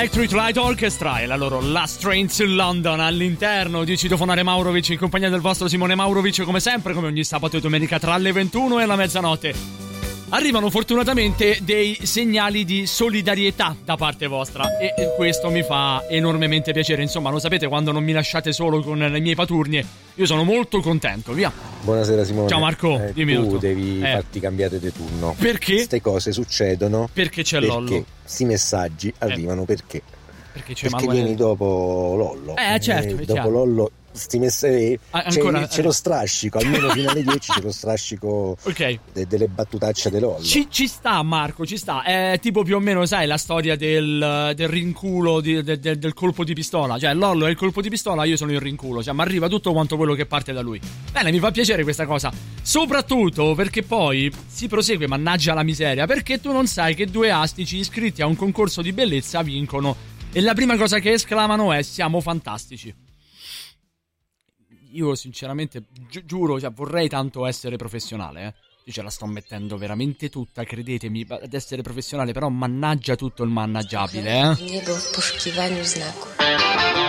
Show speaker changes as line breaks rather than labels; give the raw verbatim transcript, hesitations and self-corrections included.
Electric Light Orchestra e la loro Last Train to London all'interno di Citofonare Maurovic in compagnia del vostro Simone Maurovic, come sempre, come ogni sabato e domenica tra le ventuno e la mezzanotte. Arrivano fortunatamente dei segnali di solidarietà da parte vostra e questo mi fa enormemente piacere. Insomma, lo sapete, quando non mi lasciate solo con le mie paturnie, io sono molto contento. Via.
Buonasera Simone.
Ciao Marco,
eh,
dimmi
tu
tutto.
devi
eh.
farti cambiare di turno.
Perché?
Queste cose succedono
perché c'è
perché
Lollo.
questi messaggi arrivano eh. perché?
Perché c'è
Perché
Manuel...
vieni dopo Lollo.
Eh certo,
eh,
è
dopo
chiaro.
Lollo sti messaggi
Ah, ancora,
c'è, c'è lo strascico, almeno fino alle dieci c'è lo strascico
okay.
de, delle battutacce di Lollo.
Ci, ci sta Marco, ci sta. È tipo più o meno, sai, la storia del, del rinculo di, del, del, del colpo di pistola. Cioè Lollo è il colpo di pistola, io sono il rinculo. Cioè mi arriva tutto quanto quello che parte da lui. Bene, mi fa piacere questa cosa. Soprattutto perché poi si prosegue, mannaggia la miseria, perché tu non sai che due astici iscritti a un concorso di bellezza vincono e la prima cosa che esclamano è: siamo fantastici. Io sinceramente gi- giuro, cioè, vorrei tanto essere professionale, eh. Io ce la sto mettendo veramente tutta, credetemi, ad essere professionale, però mannaggia tutto il mannaggiabile, eh.
Nie był w poszukiwaniu znaku.